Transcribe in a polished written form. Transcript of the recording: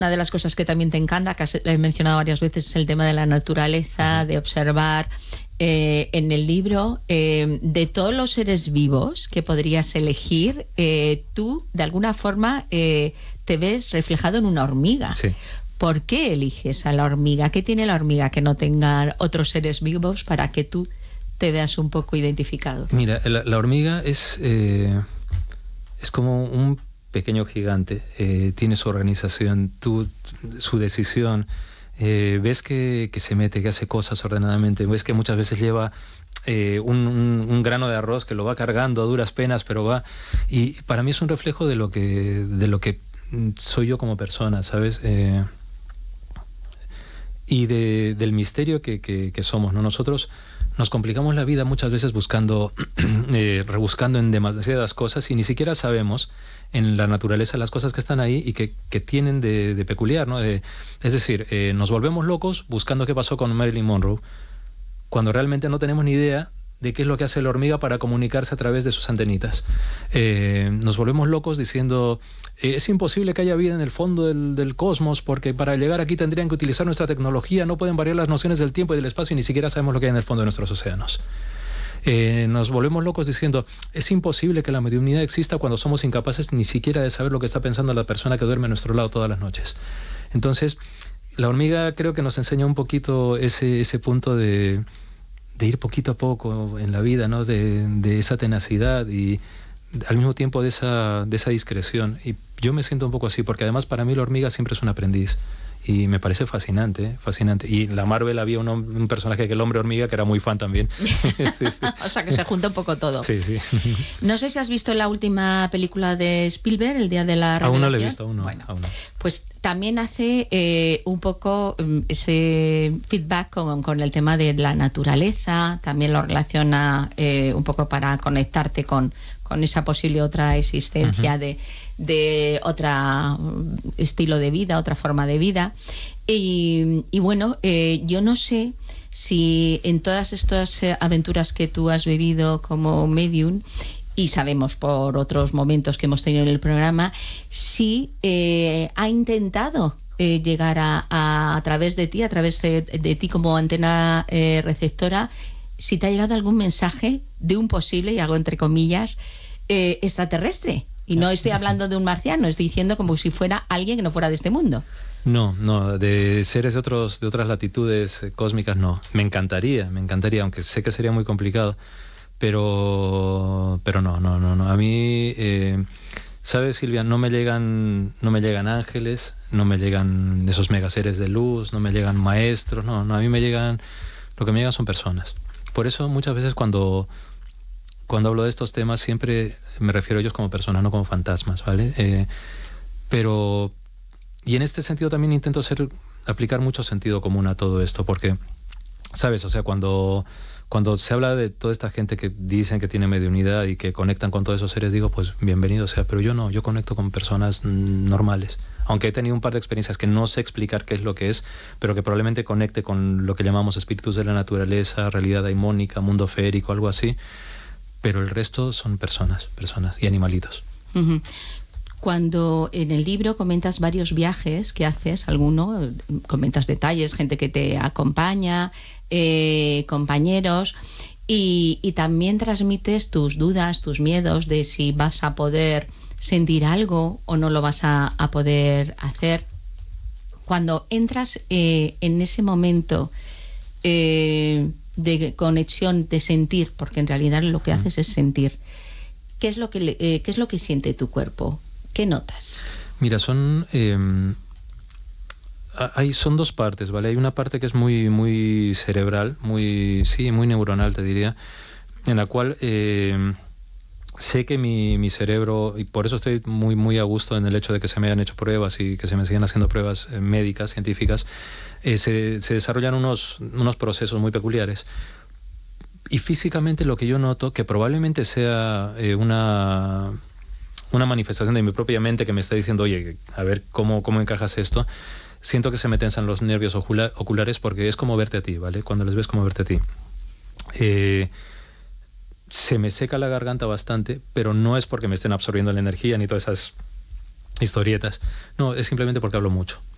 Una de las cosas que también te encanta, que he mencionado varias veces, es el tema de la naturaleza, de observar. En el libro, de todos los seres vivos que podrías elegir, tú, de alguna forma, te ves reflejado en una hormiga. Sí. ¿Por qué eliges a la hormiga? ¿Qué tiene la hormiga que no tengan otros seres vivos para que tú te veas un poco identificado? Mira, la hormiga es como un pequeño gigante. Tiene su organización, su decisión. Ves que se mete, que hace cosas ordenadamente. Ves que muchas veces lleva un grano de arroz que lo va cargando a duras penas, pero va. Y para mí es un reflejo de lo que soy yo como persona, ¿sabes? Y del misterio que somos, ¿no? Nosotros nos complicamos la vida muchas veces rebuscando en demasiadas cosas y ni siquiera sabemos en la naturaleza las cosas que están ahí y que tienen de peculiar, ¿no? Es decir, nos volvemos locos buscando qué pasó con Marilyn Monroe, cuando realmente no tenemos ni idea de qué es lo que hace la hormiga para comunicarse a través de sus antenitas. Nos volvemos locos diciendo, es imposible que haya vida en el fondo del cosmos, porque para llegar aquí tendrían que utilizar nuestra tecnología, no pueden variar las nociones del tiempo y del espacio y ni siquiera sabemos lo que hay en el fondo de nuestros océanos. Nos volvemos locos diciendo, es imposible que la mediunidad exista cuando somos incapaces ni siquiera de saber lo que está pensando la persona que duerme a nuestro lado todas las noches. Entonces, la hormiga creo que nos enseña un poquito ese punto de ir poquito a poco en la vida, ¿no? De esa tenacidad y al mismo tiempo de esa discreción. Y yo me siento un poco así, porque además para mí la hormiga siempre es un aprendiz. Y me parece fascinante, fascinante. Y en la Marvel había un personaje, que el hombre hormiga, que era muy fan también. Sí. O sea, que se junta un poco todo. Sí. No sé si has visto la última película de Spielberg, El día de la revelación. Aún no la he visto, aún no. Pues también hace un poco ese feedback con el tema de la naturaleza, también lo relaciona un poco para conectarte con esa posible otra existencia de otro estilo de vida, otra forma de vida. Y bueno, yo no sé si en todas estas aventuras que tú has vivido como medium, y sabemos por otros momentos que hemos tenido en el programa, si ha intentado llegar a través de ti, a través de ti como antena receptora, si te ha llegado algún mensaje de un posible, y hago entre comillas, extraterrestre. Y no estoy hablando de un marciano, estoy diciendo como si fuera alguien que no fuera de este mundo. No, de seres de otras latitudes cósmicas no. Me encantaría, aunque sé que sería muy complicado, pero no. A mí, ¿sabes, Silvia? No me llegan ángeles, no me llegan esos megaseres de luz, no me llegan maestros, no, a mí lo que me llegan son personas. Por eso muchas veces cuando hablo de estos temas siempre me refiero a ellos como personas, no como fantasmas, ¿vale? Y en este sentido también intento aplicar mucho sentido común a todo esto, porque, ¿sabes? O sea, cuando se habla de toda esta gente que dicen que tiene mediunidad y que conectan con todos esos seres, digo, pues bienvenido sea, pero yo no, yo conecto con personas normales. Aunque he tenido un par de experiencias que no sé explicar qué es lo que es, pero que probablemente conecte con lo que llamamos espíritus de la naturaleza, realidad daimónica, mundo feérico, algo así. Pero el resto son personas y animalitos. Uh-huh. Cuando en el libro comentas varios viajes que haces, comentas detalles, gente que te acompaña, compañeros, y también transmites tus dudas, tus miedos de si vas a poder sentir algo o no lo vas a poder hacer. Cuando entras en ese momento de conexión, de sentir, porque en realidad lo que haces es sentir, ¿qué es lo que siente tu cuerpo? ¿Qué notas? Mira, son dos partes, ¿vale? Hay una parte que es muy, muy cerebral, muy neuronal, te diría, en la cual sé que mi cerebro, y por eso estoy muy, muy a gusto en el hecho de que se me hayan hecho pruebas y que se me sigan haciendo pruebas médicas, científicas, se desarrollan unos procesos muy peculiares. Y físicamente lo que yo noto, que probablemente sea una manifestación de mi propia mente que me está diciendo, oye, a ver cómo encajas esto, siento que se me tensan los nervios oculares, porque es como verte a ti, ¿vale? Cuando les ves como verte a ti. Se me seca la garganta bastante, pero no es porque me estén absorbiendo la energía ni todas esas historietas. No, es simplemente porque hablo mucho.